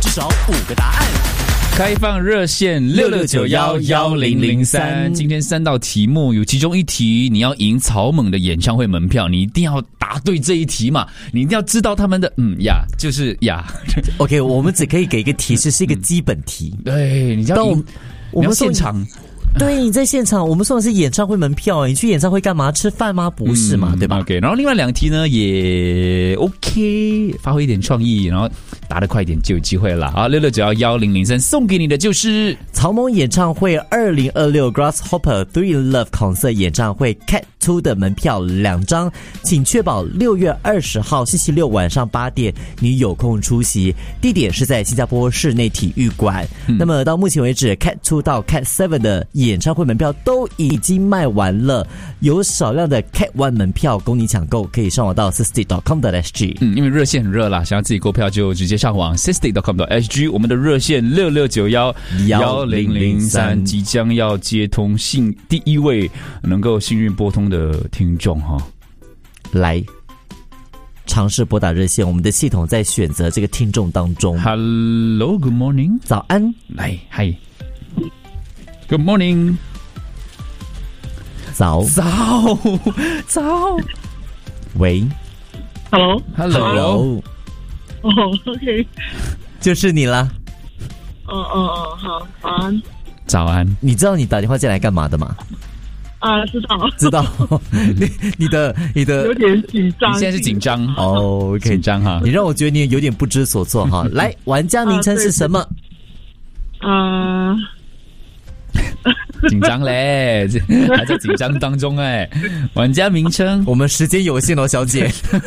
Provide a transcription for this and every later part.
至少5个答案。 开放热线66911003，今天3道题目，有其中一题你要赢草蜢的演唱会门票，你一定要答对这一题嘛，你一定要知道他们的就是呀。 OK， 我们只可以给一个提示，是一个基本题。 对，你要赢，我们现场。 对，你在现场，我们送的是演唱会门票，你去演唱会干嘛？吃饭吗？不是嘛，对吧 ？OK， 然后另外2题呢也 OK， 发挥一点创意，然后答得快一点就有机会了。好，66911003送给你的就是草蜢演唱会2026 Grasshopper 3 in Love Concert 演唱会 Cat 2的门票2张，请确保6月20号星期六晚上8点你有空出席，地点是在新加坡室内体育馆。那么到目前为止 Cat 2到 Cat 7的演唱会门票都已经卖完了，有少量的 Cat 1门票供你抢购，可以上网到 sistit.com.sg。 因为热线很热啦，想要自己购票就直接上网 sistit.com.sg。我们的热线66911003即将要接通第一位能够幸运拨通的听众哈， 来尝试拨打热线，我们的系统在选择这个听众当中。 Hello, good morning， 早安， 来，嗨。Good morning， 早，喂 ，Hello， OK， 就是你啦。 好，早安。 早安， 你知道你打电话进来干嘛的吗？知道。你的有点紧张。 你现在是紧张哦， 紧张哈。 你让我觉得你有点不知所措哈。来，玩家名称是什么？ 紧张嘞，还在紧张当中哎。玩家名称， 我们时间有限哦，小姐。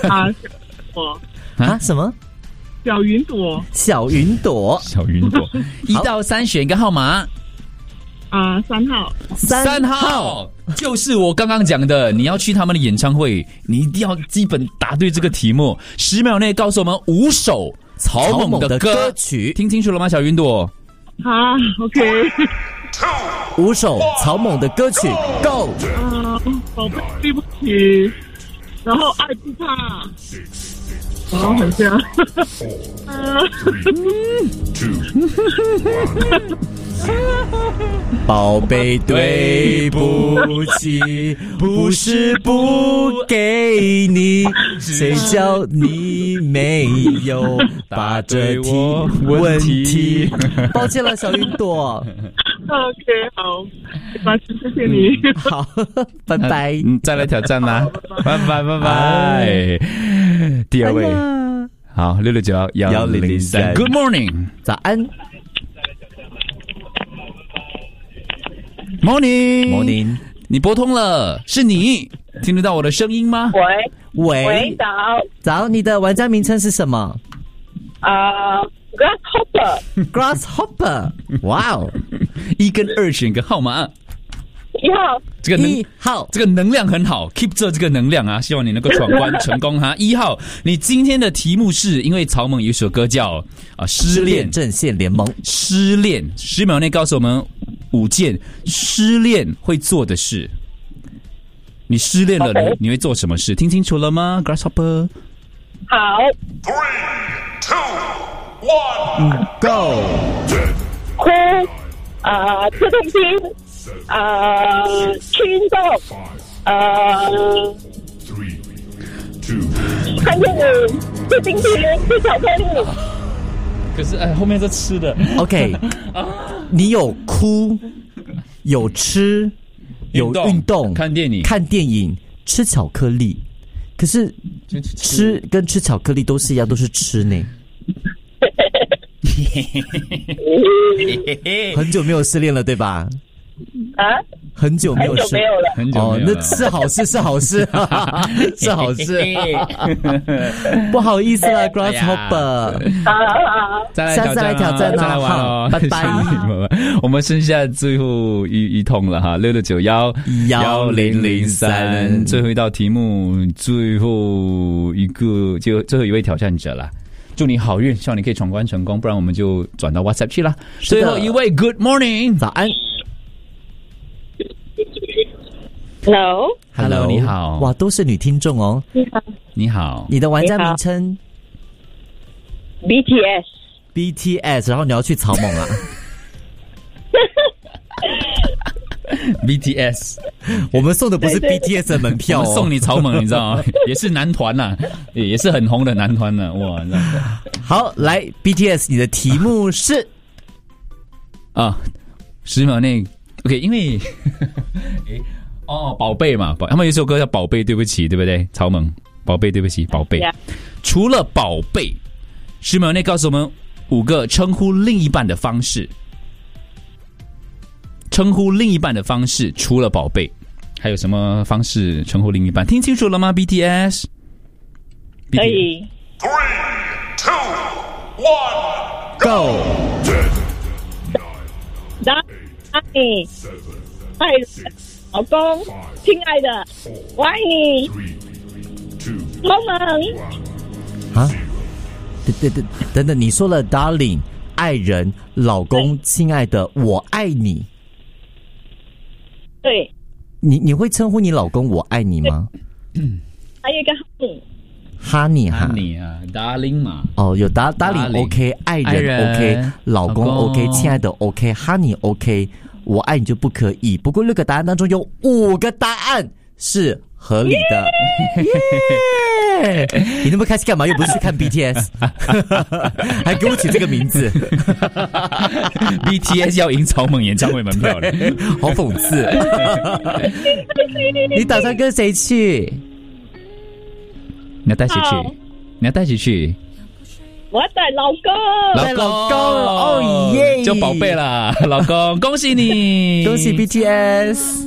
什么？ 小云朵。 小云朵 1到3选一个号码。 3号。 3号就是我刚刚讲的，你要去他们的演唱会，你一定要基本答对这个题目。10秒内告诉我们5首草蜢的歌曲，听清楚了吗，小云朵？ 好 ，OK。 5首草蜢的歌曲 ，Go。 宝贝对不起，然后爱不怕，然后很像。 宝贝对不起，不是不给你，谁叫你没有把这题问题。抱歉了，小云朵。 OK， 好，没关系，谢谢你。 好，拜拜。 再来挑战啦，拜拜。第二位，好，66911003 ，Good morning， 早安。 Morning， 你拨通了，是你听得到我的声音吗？ 喂， 早，你的玩家名称是什么 ？Grasshopper， 哇哦 ，1跟2选个号码。 1号， 1号， 这个能量很好 ，keep 着这个能量啊！希望你能够闯关成功哈。1号，你今天的题目是因为草蜢有一首歌叫失恋阵线联盟， 失恋，10秒内告诉我们5件失恋会做的事。你失恋了，你会做什么事？听清楚了吗 ？Grasshopper， 好 ，3、2、1 ，Go， 哭，吃东西。去运动，看电影，吃冰淇淋，吃巧克力。 可是后面这吃的 ，OK， 你有哭，有吃，有运动， 看电影， 吃巧克力。可是吃跟吃巧克力都是一样，都是吃呢。很久没有失恋了，对吧？很久没有失， 很久没有了。 那是好事，是好事，是好事。不好意思了 ，Grasshopper。下次来挑战再来玩哦， 拜拜。 我们剩下最后一通了哈，66911003，最后一道题目，最后一位挑战者啦。祝你好运，希望你可以闯关成功，不然我们就转到 WhatsApp 去啦。最后一位 ，Good morning， 早安。 Hello， 你好。 哇，都是女听众哦。 你好。 你的玩家名称 BTS。 BTS， 然后你要去草蜢啊 BTS， 我们送的不是 BTS 的门票、 我们送你草蜢，你知道吗？也是男团呐，也是很红的男团呢。哇，你知道吗？ 好，来 BTS， 你的题目是啊，10秒内 OK， 因为宝贝嘛，他们有一首歌叫《宝贝对不起》，对不对？草蜢，宝贝对不起，宝贝。除了宝贝，10秒内告诉我们5个称呼另一半的方式。称呼另一半的方式，除了宝贝，还有什么方式称呼另一半？听清楚了吗 ？BTS， 可以。 3, 2, 1, Go。 爱你，爱人，老公，亲爱的，我爱你，草蜢。 啊，等等，你说了 darling， 爱人，老公，亲爱的，我爱你。 对。 你会称呼你老公我爱你吗？ 还有一个 honey 哈 ，honey 啊 ，darling 嘛。 哦，有 darling OK， 爱人 OK， 老公 OK， 亲爱的 OK，honey OK， 我爱你就不可以。不过6个答案当中有5个答案是合理的。你那么开心干嘛？又不是去看 BTS， 还给我取这个名字。 BTS 要赢草蜢演唱会门票了， 好讽刺。你打算跟谁去？ 你要带谁去？你要带谁去？ 我要带老公。 老公，哦耶， 就宝贝啦，老公，恭喜你， 恭喜 BTS。